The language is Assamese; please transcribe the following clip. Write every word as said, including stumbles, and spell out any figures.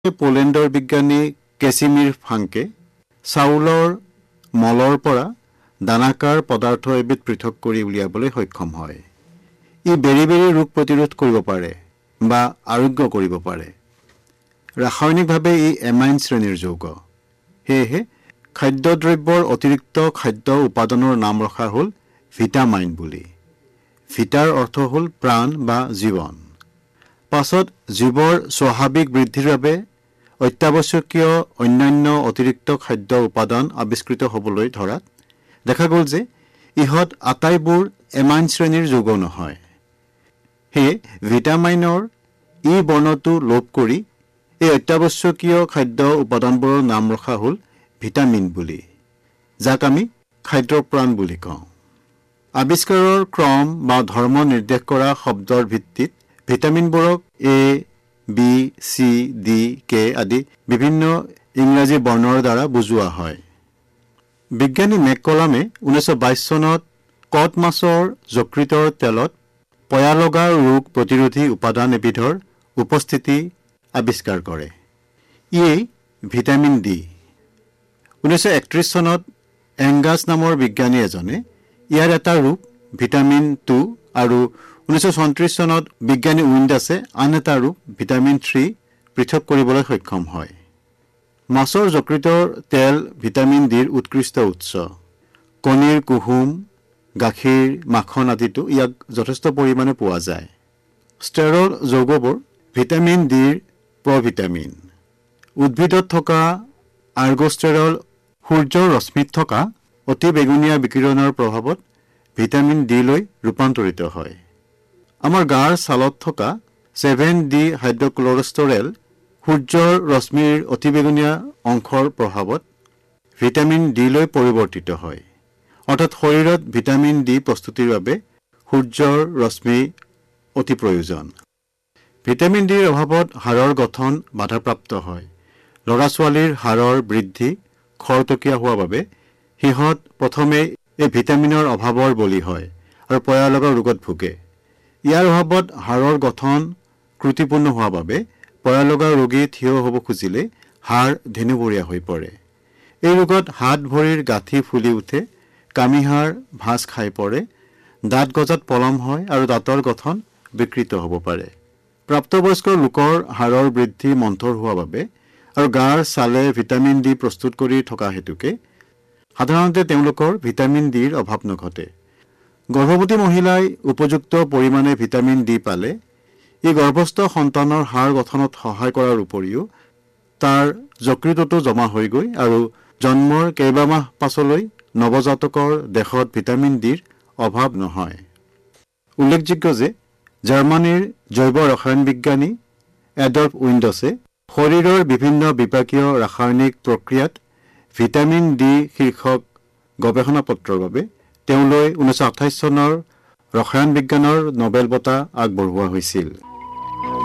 পোলেণ্ডৰ বিজ্ঞানী কেছিমিৰ ফাংকে চাউলৰ মলৰ পৰা দানাকাৰ পদাৰ্থ এবিধ পৃথক কৰি উলিয়াবলৈ সক্ষম হয়। ই বেৰি বেৰি ৰোগ প্ৰতিৰোধ কৰিব পাৰে বা আৰোগ্য কৰিব পাৰে। ৰাসায়নিকভাৱে ই এমাইন শ্ৰেণীৰ যৌগ। সেয়েহে খাদ্যদ্ৰব্যৰ অতিৰিক্ত খাদ্য উপাদানৰ নাম ৰখা হ'ল ভিটামাইন বুলি। ভিটাৰ অৰ্থ হ'ল প্ৰাণ বা জীৱন। পাছত জীৱৰ স্বাভাৱিক বৃদ্ধিৰ বাবে অত্যাৱশ্যকীয় অন্যান্য অতিৰিক্ত খাদ্য উপাদান আৱিষ্কৃত হ'বলৈ ধৰাত দেখা গ'ল যে ইহঁত আটাইবোৰ এমাইন শ্ৰেণীৰ যৌগ নহয়। সেয়ে ভিটামাইনৰ ই বৰ্ণটো লোপ কৰি এই অত্যাৱশ্যকীয় খাদ্য উপাদানবোৰৰ নাম ৰখা হ'ল ভিটামিন বুলি, যাক আমি খাদ্যৰ প্ৰাণ বুলি কওঁ। আৱিষ্কাৰৰ ক্ৰম বা ধৰ্ম নিৰ্দেশ কৰা শব্দৰ ভিত্তিত ভিটামিনবোৰক এ, বি, চি, ডি, কে আদি বিভিন্ন ইংৰাজী বৰ্ণৰ দ্বাৰা বুজোৱা হয়। বিজ্ঞানী মেককলামে ঊনৈছশ বাইছ চনত কড মাছৰ যকৃতৰ তেলত পয়ালগা ৰোগ প্ৰতিৰোধী উপাদান এবিধৰ উপস্থিতি আৱিষ্কাৰ কৰে। ইয়েই ভিটামিন ডি। ঊনৈছশ একত্ৰিছ চনত এংগাছ নামৰ বিজ্ঞানী এজনে ইয়াৰ এটা ৰূপ ভিটামিন টু আৰু ঊনৈছশ ছয়ত্ৰিছ চনত বিজ্ঞানী উইণ্ডাছে আন এটা ৰূপ ভিটামিন থ্ৰী পৃথক কৰিবলৈ সক্ষম হয়। মাছৰ যকৃতৰ তেল ভিটামিন ডিৰ উৎকৃষ্ট উৎস। কণীৰ কুহুম, গাখীৰ, মাখন আদিতো ইয়াক যথেষ্ট পৰিমাণে পোৱা যায়। ষ্টেৰল যৌগবোৰ ভিটামিন ডিৰ প্ৰভিটামিন। উদ্ভিদত থকা আৰ্গষ্টেৰল সূৰ্যৰ ৰশ্মিত থকা অতি বেঙুনীয়া বিকিৰণৰ প্ৰভাৱত ভিটামিন ডিলৈ ৰূপান্তৰিত হয়। আমাৰ গাৰ ছালত থকা ছেভেন ডি হাইড্ৰক্লৰষ্টেৰল সূৰ্যৰ ৰশ্মিৰ অতিবেঙুনীয়া অংশৰ প্ৰভাৱত ভিটামিন ডিলৈ পৰিৱৰ্তিত হয়। অৰ্থাৎ শৰীৰত ভিটামিন ডি প্ৰস্তুতিৰ বাবে সূৰ্যৰ ৰশ্মি অতি প্ৰয়োজন। ভিটামিন ডিৰ অভাৱত হাড়ৰ গঠন বাধাপ্ৰাপ্ত হয়। ল'ৰা ছোৱালীৰ হাড়ৰ বৃদ্ধি খৰতকীয়া হোৱাৰ বাবে সিহঁত প্ৰথমে এই ভিটামিনৰ অভাৱৰ বলি হয় আৰু পয়ালগা ৰোগত ভোগে। ইয়াৰ অভাৱত হাড়ৰ গঠন ত্ৰুটিপূৰ্ণ হোৱাৰ বাবে পয়ালগা ৰোগী থিয় হ'ব খুজিলে হাড় ধেনুবৰীয়া হৈ পৰে। এই ৰোগত হাত ভৰিৰ গাঁঠি ফুলি উঠে, কামিহাড় ভাঁজ খাই পৰে, দাঁত গজাত পলম হয় আৰু দাঁতৰ গঠন বিকৃত হ'ব পাৰে। প্ৰাপ্তবয়স্ক লোকৰ হাড়ৰ বৃদ্ধি মন্থৰ হোৱাৰ বাবে আৰু গাৰ ছালে ভিটামিন ডি প্ৰস্তুত কৰি থকা হেতুকে সাধাৰণতে তেওঁলোকৰ ভিটামিন ডিৰ অভাৱ নঘটে। গৰ্ভৱতী মহিলাই উপযুক্ত পৰিমাণে ভিটামিন ডি পালে ই গৰ্ভস্থ সন্তানৰ হাড় গঠনত সহায় কৰাৰ উপৰিও তাৰ যকৃততো জমা হৈ গৈ আৰু জন্মৰ কেইবামাহ পাছলৈ নৱজাতকৰ দেহত ভিটামিন ডিৰ অভাৱ নহয়। উল্লেখযোগ্য যে জাৰ্মানীৰ জৈৱ ৰসায়ন বিজ্ঞানী এডল্ফ উইণ্ডছে শৰীৰৰ বিভিন্ন বিপাকীয় ৰাসায়নিক প্ৰক্ৰিয়াত ভিটামিন ডি শীৰ্ষক গৱেষণা পত্ৰৰ বাবে তেওঁলৈ ঊনৈছশ আঠাইছ চনৰ ৰসায়ন বিজ্ঞানৰ নবেল বঁটা আগবঢ়োৱা হৈছিল।